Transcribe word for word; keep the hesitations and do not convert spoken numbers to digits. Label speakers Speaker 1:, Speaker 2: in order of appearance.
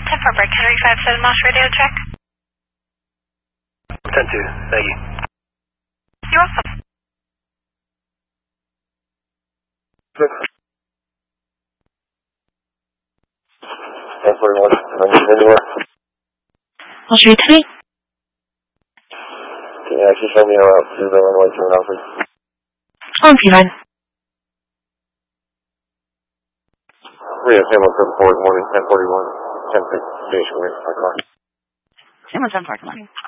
Speaker 1: ten four break, Henry five seven Moss radio check.
Speaker 2: ten two, thank you.
Speaker 1: You're welcome.
Speaker 2: ten forty-one, anywhere.
Speaker 1: Moss radio three.
Speaker 2: Can you actually show me a route to the runway terminal, please?
Speaker 1: On P nine.
Speaker 2: We have Sam on seven forty morning, ten forty-one, ten six, station, wait, my car.
Speaker 1: Sam on seven forty morning.